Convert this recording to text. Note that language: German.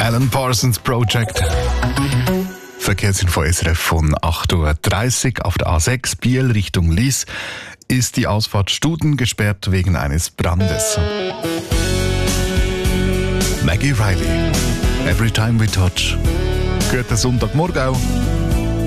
Alan Parsons Project. Verkehrsinfo SRF von 8.30 Uhr auf der A6 Biel Richtung Lies ist die Ausfahrt Studen gesperrt wegen eines Brandes. Maggie Riley, Every Time We Touch. Gehört der Sonntagmorgen auch.